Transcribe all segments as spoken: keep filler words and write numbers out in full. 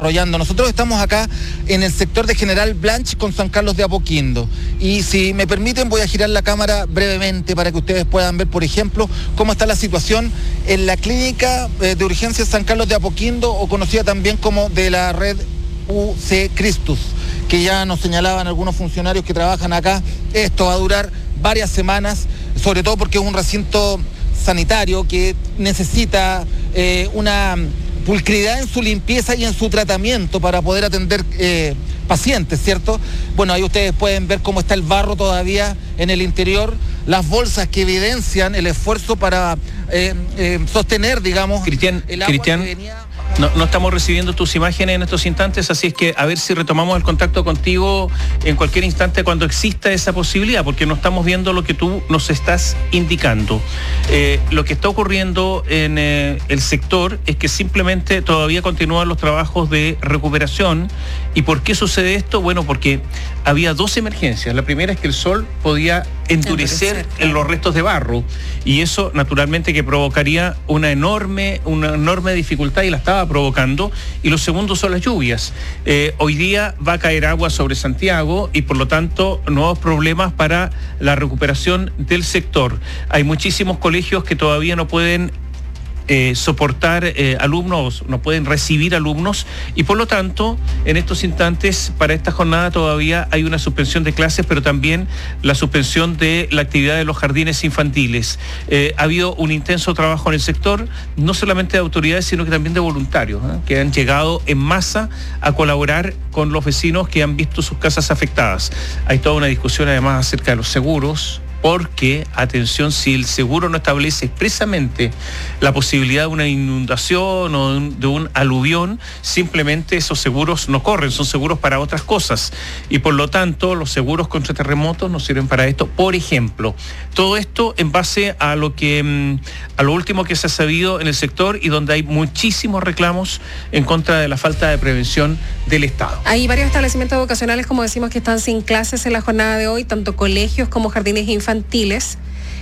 desarrollando. Nosotros estamos acá en el sector de General Blanch con San Carlos de Apoquindo. Y si me permiten, voy a girar la cámara brevemente para que ustedes puedan ver, por ejemplo, cómo está la situación en la clínica de urgencias San Carlos de Apoquindo, o conocida también como de la red U C Christus, que ya nos señalaban algunos funcionarios que trabajan acá. Esto va a durar varias semanas, sobre todo porque es un recinto sanitario que necesita eh, una pulcridad en su limpieza y en su tratamiento para poder atender eh, pacientes, ¿cierto? Bueno, ahí ustedes pueden ver cómo está el barro todavía en el interior, las bolsas que evidencian el esfuerzo para eh, eh, sostener, digamos, Cristian, el agua Cristian. que venía... No, no estamos recibiendo tus imágenes en estos instantes, así es que a ver si retomamos el contacto contigo en cualquier instante cuando exista esa posibilidad, porque no estamos viendo lo que tú nos estás indicando. Eh, lo que está ocurriendo en eh, el sector es que simplemente todavía continúan los trabajos de recuperación. ¿Y por qué sucede esto? Bueno, porque había dos emergencias. La primera es que el sol podía endurecer, endurecer en los restos de barro, y eso naturalmente que provocaría una enorme, una enorme dificultad, y la estaba provocando. Y lo segundo son las lluvias. Eh, hoy día va a caer agua sobre Santiago y por lo tanto nuevos problemas para la recuperación del sector. Hay muchísimos colegios que todavía no pueden Eh, soportar eh, alumnos, no pueden recibir alumnos, y por lo tanto en estos instantes para esta jornada todavía hay una suspensión de clases, pero también la suspensión de la actividad de los jardines infantiles. Eh, ha habido un intenso trabajo en el sector, no solamente de autoridades sino que también de voluntarios, ¿eh? que han llegado en masa a colaborar con los vecinos que han visto sus casas afectadas. Hay toda una discusión además acerca de los seguros, porque, atención, si el seguro no establece expresamente la posibilidad de una inundación o de un, de un aluvión, simplemente esos seguros no corren, son seguros para otras cosas. Y por lo tanto, los seguros contra terremotos no sirven para esto, por ejemplo. Todo esto en base a lo que a lo último que se ha sabido en el sector, y donde hay muchísimos reclamos en contra de la falta de prevención del Estado. Hay varios establecimientos educacionales, como decimos, que están sin clases en la jornada de hoy, tanto colegios como jardines infantiles,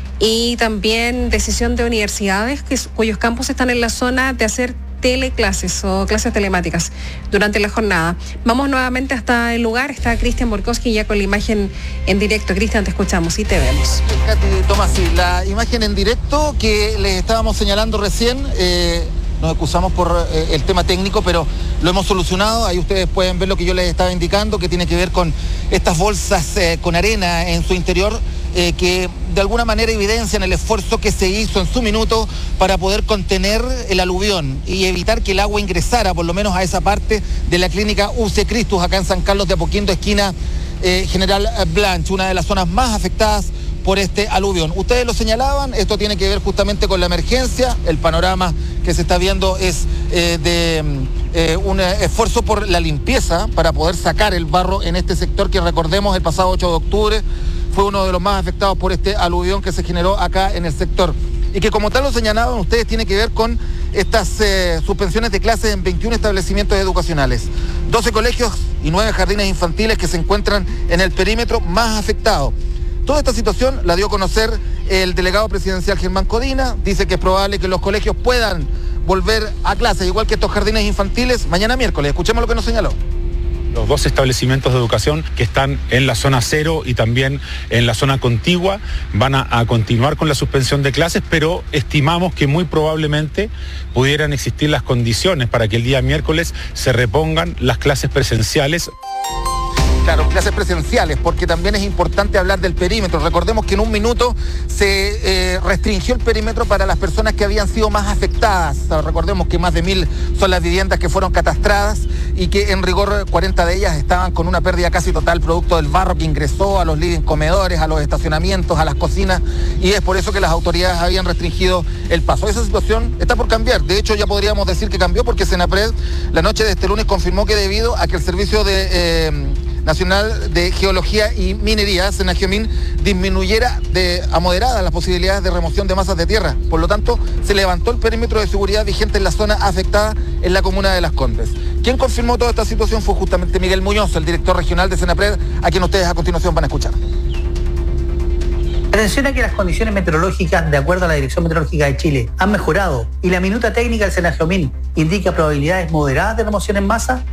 y también decisión de universidades que, cuyos campus están en la zona de hacer teleclases o clases telemáticas durante la jornada. Vamos nuevamente hasta el lugar, está Cristian Borkowski ya con la imagen en directo. Cristian, te escuchamos y te vemos. Katy, Tomás, sí, la imagen en directo que les estábamos señalando recién, eh, nos excusamos por eh, el tema técnico, pero lo hemos solucionado. Ahí ustedes pueden ver lo que yo les estaba indicando, que tiene que ver con estas bolsas eh, con arena en su interior, eh, que de alguna manera evidencian el esfuerzo que se hizo en su minuto para poder contener el aluvión y evitar que el agua ingresara por lo menos a esa parte de la clínica U C Christus, acá en San Carlos de Apoquindo, esquina eh, General Blanch, una de las zonas más afectadas por este aluvión. Ustedes lo señalaban, esto tiene que ver justamente con la emergencia. El panorama que se está viendo es eh, de eh, un esfuerzo por la limpieza para poder sacar el barro en este sector que, recordemos, el pasado ocho de octubre fue uno de los más afectados por este aluvión que se generó acá en el sector. Y que, como tal lo señalaban ustedes, tiene que ver con estas eh, suspensiones de clases en veintiún establecimientos educacionales, doce colegios y nueve jardines infantiles que se encuentran en el perímetro más afectado. Toda esta situación la dio a conocer el delegado presidencial Germán Codina. Dice que es probable que los colegios puedan volver a clases, igual que estos jardines infantiles, mañana miércoles. Escuchemos lo que nos señaló. Los dos establecimientos de educación que están en la zona cero y también en la zona contigua van a, a continuar con la suspensión de clases, pero estimamos que muy probablemente pudieran existir las condiciones para que el día miércoles se repongan las clases presenciales. Claro, clases presenciales, porque también es importante hablar del perímetro. Recordemos que en un minuto se eh, restringió el perímetro para las personas que habían sido más afectadas. O sea, recordemos que más de mil son las viviendas que fueron catastradas y que en rigor cuarenta de ellas estaban con una pérdida casi total producto del barro que ingresó a los living comedores, a los estacionamientos, a las cocinas, y es por eso que las autoridades habían restringido el paso. Esa situación está por cambiar. De hecho, ya podríamos decir que cambió, porque Senapred la noche de este lunes confirmó que debido a que el servicio de... Eh, Nacional de Geología y Minería, Senageomin, disminuyera de, a moderada las posibilidades de remoción de masas de tierra. Por lo tanto, se levantó el perímetro de seguridad vigente en la zona afectada en la comuna de Las Condes. Quien confirmó toda esta situación fue justamente Miguel Muñoz, el director regional de Senapred, a quien ustedes a continuación van a escuchar. Atención a que las condiciones meteorológicas, de acuerdo a la Dirección Meteorológica de Chile, han mejorado y la minuta técnica del Senageomin indica probabilidades moderadas de remoción en masa